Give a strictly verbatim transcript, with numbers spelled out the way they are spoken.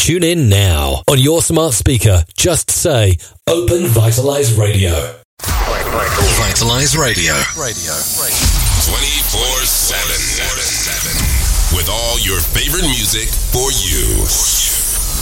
Tune in now. On your smart speaker, just say, Open Vitalize Radio. Vitalize Radio. Radio. twenty-four seven. With all your favorite music for you.